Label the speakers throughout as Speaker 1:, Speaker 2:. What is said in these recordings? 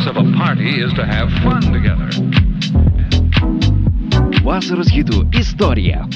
Speaker 1: purpose of a party is to have fun together.
Speaker 2: Vasaros hitų istorija.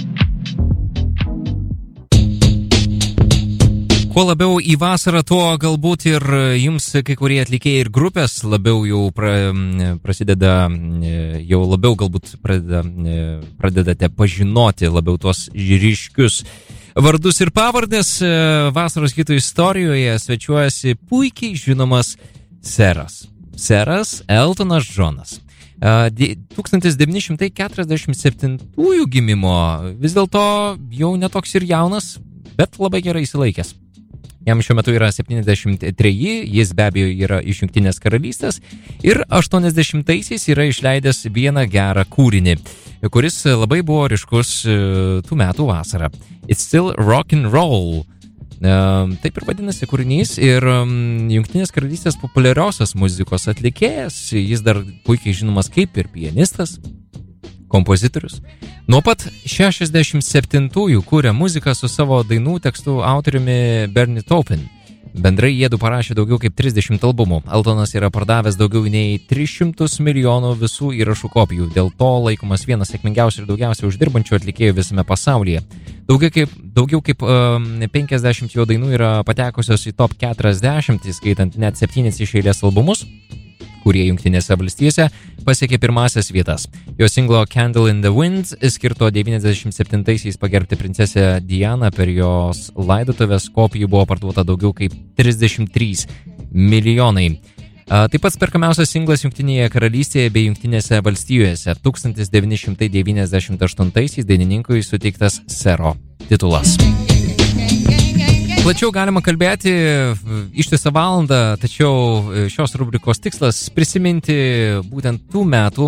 Speaker 3: Kuo labiau į vasarą, tuo galbūt ir jums kai kurie atlikėjai ir grupės labiau jau prasideda, jau labiau galbūt pradedate pažinoti labiau tuos ryškius vardus ir pavardės. Vasaros hitų istorijoje svečiuojasi puikiai žinomas seras Eltonas Johnas. 1947 gimimo, vis dėlto jau netoks ir jaunas, bet labai gerai įsilaikęs. Jam šiuo metu yra 73, jis be abejo yra iš Jungtinės karalystės ir 80-aisiais yra išleidęs vieną gerą kūrinį, kuris labai buvo ryškus tų metų vasarą. It's Still Rock and Roll. Taip ir vadinasi kūrinys ir Jungtinės karalystės populiariosios muzikos atlikėjas, jis dar puikiai žinomas kaip ir pianistas, kompozitorius. Nuo pat 67-ųjų kūrė muziką su savo dainų tekstų autoriumi Bernie Taupin. Bendrai jiedu parašė daugiau kaip 30 albumų. Eltonas yra pardavęs daugiau nei 300 milijonų visų įrašų kopijų. Dėl to laikomas vienas sėkmingiausių ir daugiausiai uždirbančių atlikėjų visame pasaulyje. Daugiau kaip 50 jo dainų yra patekusios į top 40, skaitant net 7 iš eilės albumus, kurie Jungtinėse valstijose pasiekė pirmasias vietas. Jo singlo Candle in the Wind, skirto 97-aisiais pagerbti princesę Dianą per jos laidotuvės, kopijų buvo parduota daugiau kaip 33 milijonai. Taip pat perkamiausias singlas Jungtinėje karalystėje bei Jungtinėse valstijose. 1998-aisiais dainininkui suteiktas sero titulas. Plačiau galima kalbėti ištisą valandą, tačiau šios rubrikos tikslas prisiminti būtent tų metų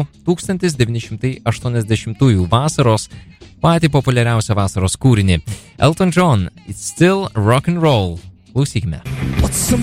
Speaker 3: 1980 vasaros patį populiariausią vasaros kūrinį. Elton John, It's Still Rock and Roll. Klausykime.